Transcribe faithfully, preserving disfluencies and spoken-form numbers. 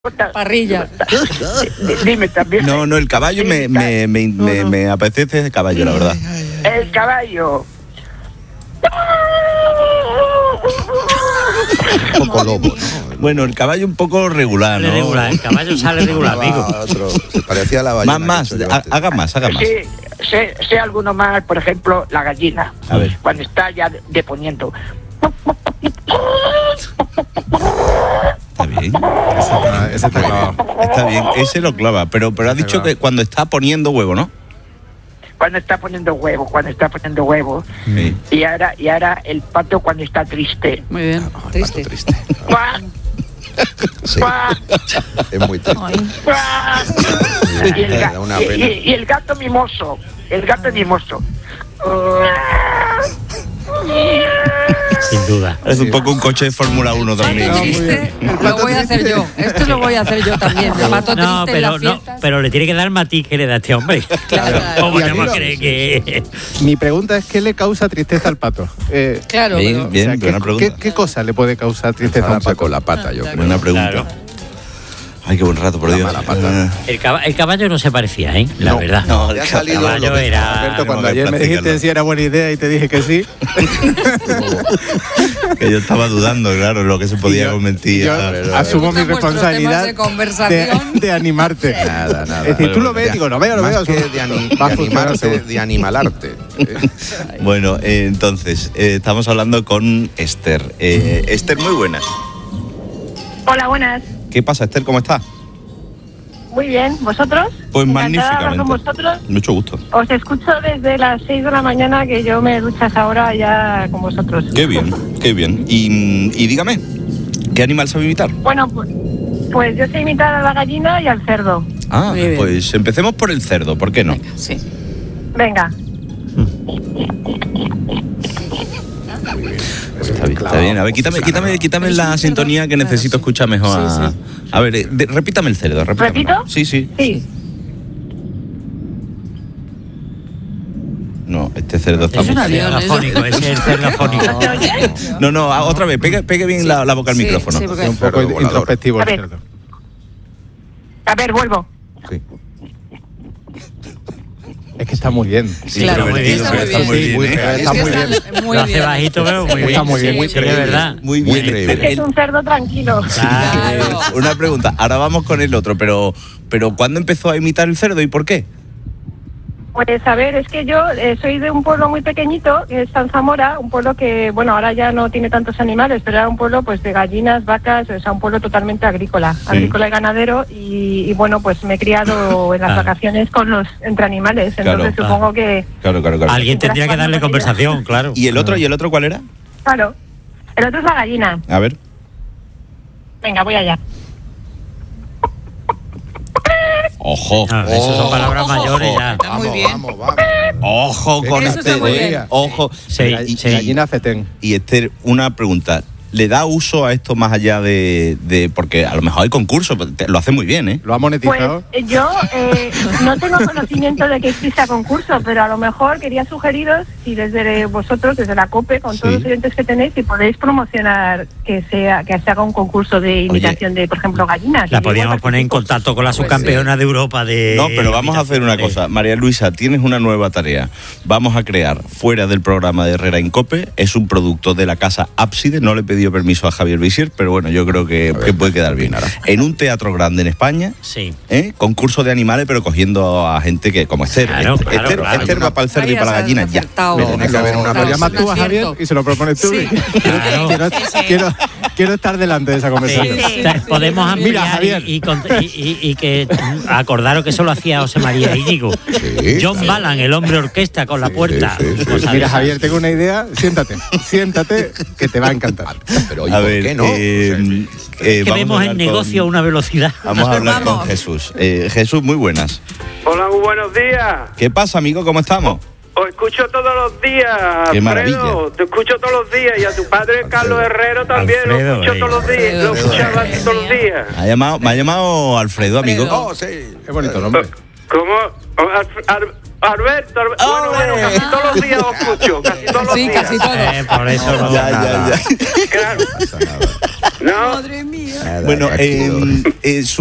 Parrilla. Dime también. No, no, el caballo me, me, me, No, me, no. me apetece el caballo, la verdad. El caballo. Un poco lobo, ¿no? Bueno, el caballo un poco regular, Sale ¿no? regular, el caballo sale regular, Va, amigo. otro, se parecía a la ballena. Más, más, que he hecho yo ha- antes. haga más, haga más. Sí, sé, sé alguno más, por ejemplo, la gallina. A ver. Cuando está ya deponiendo. Está bien, Ah, ese está clavado. está bien, ese lo clava, pero, pero ha dicho que cuando está poniendo huevo, ¿no? Cuando está poniendo huevo, cuando está poniendo huevo. Sí. Y ahora, y ahora el pato cuando está triste. Muy bien, triste. Triste. ¡Cuac! Sí, ¡Cuac! es muy triste. Ay. ¡Cuac! Y el, ga- Da una y- pena. y- y el gato mimoso. El gato mimoso. Sin duda. Es un poco un coche de Fórmula uno también. Pato triste, lo voy a hacer yo. Esto lo voy a hacer yo también. El pato No, triste en pero las no, fiestas. pero le tiene que dar el matiz que le da este hombre. Claro. ¿Cómo Y a no mí me lo- cree que...? Mi pregunta es, ¿qué le causa tristeza al pato? Eh, Claro, Bien, pero- bien, o sea, ¿qué, buena pregunta. ¿qué, qué cosa le puede causar tristeza a un Tristeza pato? con la pata, yo Ah, creo. Buena pregunta. Claro. Ay, qué buen rato, por La Dios. mala pata. Ah, El, caba- el caballo no se parecía, ¿eh? La No, verdad. no, Le ha el salido caballo lo que- era... Alberto, cuando no, ayer me dijiste practicarlo. si era buena idea y te dije que sí, que yo estaba dudando, claro, lo que se podía y yo- convertir. yo a- pero- asumo mi Me gustan vuestros responsabilidad temas de conversación. de, de animarte. Nada, nada. Es decir, tú lo ves, De- digo, lo veo, lo más veo. que eso de, ani- va a de funcionar animarte, seguro. de animalarte. Eh, Bueno, eh, entonces, eh, estamos hablando con Esther. Eh, Esther, muy buenas. Hola, buenas. ¿Qué pasa, Esther? ¿Cómo estás? Muy bien, ¿vosotros? Pues Encantada de hablar magníficamente. con vosotros. Mucho gusto. Os escucho desde las seis de la mañana, que yo me duchas ahora ya con vosotros. Qué bien, qué bien. Y, mm, y dígame, ¿qué animal sabe imitar? Bueno, pues, pues yo sé imitar a la gallina y al cerdo. Ah, Muy bien. pues empecemos por el cerdo, ¿por qué no? Venga, sí. Venga. Está bien, está bien. A ver, quítame, quítame, quítame Pero es la un sintonía cerdo, que claro, necesito sí. escuchar mejor. A, Sí, a ver, eh, de- repítame el cerdo. repítamelo. ¿Repito? Sí, sí. Sí. No, este cerdo está Es muy... un avión, eso. afónico, ese es el cerdo afónico. ¿Se oye? No, no, a- otra vez, pegue, pegue bien la, la boca al Sí, micrófono. sí, porque- Un poco Cerdo volador. introspectivo el A ver. cerdo. A ver, vuelvo. sí. Es que está muy bien. Sí, Claro, introvertido, está pero muy está bien. muy Sí, bien. muy ¿eh? real. Es Está que muy bien. está muy Lo hace bien. bajito, pero muy bien. Está muy bien, Sí, muy sí, de creíble. verdad. Muy bien, creíble. Esther. Es un cerdo tranquilo. Claro. Una pregunta, ahora vamos con el otro, pero, pero ¿cuándo empezó a imitar el cerdo y por qué? Pues a ver, es que yo eh, soy de un pueblo muy pequeñito, que es San Zamora, un pueblo que, bueno, ahora ya no tiene tantos animales, pero era un pueblo pues de gallinas, vacas, o sea, un pueblo totalmente agrícola, agrícola y ganadero, y, y, bueno, pues me he criado en las Ah. vacaciones con los entre animales, entonces Claro. supongo que, Claro, claro, claro. Alguien tendría que darle conversación, claro. ¿Y el otro, y el otro cuál era? claro. El otro es la gallina. A ver. Venga, voy allá. Ojo. Ah, eso son palabras Ojo, mayores ojo. ya. Está muy Vamos, bien. vamos, vamos. Ojo con Eso este. está muy eh, bien. Ojo. Sí, y, sí. Gallina fetén. y Esther, una pregunta. ¿Le da uso a esto más allá de, de porque a lo mejor hay concursos, pero te- lo hace muy bien, ¿eh? ¿Lo ha Pues monetizado? eh, yo eh, no tengo conocimiento de que exista concurso, pero a lo mejor quería sugeriros si desde vosotros, desde la COPE, con todos Sí. los oyentes que tenéis, si podéis promocionar que sea que se haga un concurso de imitación de, por ejemplo, gallinas. La Y yo podíamos igual poner en participo. contacto con la Pues subcampeona de Europa de... No, pero vamos a hacer una imitación cosa. María Luisa, tienes una nueva tarea. Vamos a crear, fuera del programa de Herrera en COPE, es un producto de la casa Ábside. No le he pedido permiso a Javier Visier, pero bueno, yo creo que, que puede quedar bien. En un teatro grande en España, Sí. ¿eh? Concurso de animales, pero cogiendo a gente que como Esther. Claro, Esther, claro, Esther, claro. Esther va para el cerdo y para la Vaya, gallina, has ya. acertado. No, tiene que haber una Lo llamas tú a acierto. Javier y se lo propones tú. Sí. Claro. Quiero, quiero, quiero estar delante de esa Sí, conversación. te- podemos ampliar Mira, Javier. y, y con- y- y- y que mm, acordaros que eso lo hacía José María Íñigo. Sí, John claro. Balan, el hombre orquesta con la Sí, puerta. sí, sí, Cosas sí. de Mira, esas. Javier, tengo una idea. Siéntate, siéntate, que te va a encantar. Pero ¿y A por ver, qué no? eh, O sea, eh, Que vamos a vemos hablar el negocio a con- una velocidad. Vamos a hablar Vamos. con Jesús. Eh, Jesús, muy buenas. Hola, muy buenos días. ¿Qué pasa, amigo? ¿Cómo estamos? Os escucho todos los días, Qué Alfredo. maravilla. Te escucho todos los días. Y a tu padre, Carlos Herrero, también Alfredo, lo escucho eh. todos los días. Lo Alfredo, escuchaba Alfredo. todos los días. Me ha llamado, me ha llamado Alfredo, amigo. Alfredo. Oh, sí. Es bonito nombre. ¿Cómo? Alf- Al- Alberto, Alberto. Bueno, bueno, casi todos los días os escucho, casi todos los Sí, días. casi todos. Eh, por eso no. Ya, ya, ya. Claro. No pasa nada. No. Madre mía. Nada, Bueno, tranquilo. eh, eh,